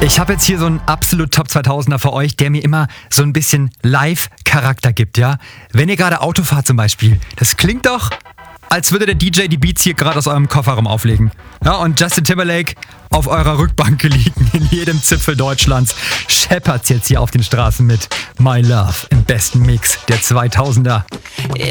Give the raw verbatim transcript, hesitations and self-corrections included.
Ich habe jetzt hier so einen absolut Top zweitausender für euch, der mir immer so ein bisschen Live-Charakter gibt, ja? Wenn ihr gerade Auto fahrt zum Beispiel, das klingt doch, als würde der D J die Beats hier gerade aus eurem Kofferraum auflegen. Ja, und Justin Timberlake auf eurer Rückbank liegen, in jedem Zipfel Deutschlands, scheppert's jetzt hier auf den Straßen mit My Love im besten Mix der zweitausender.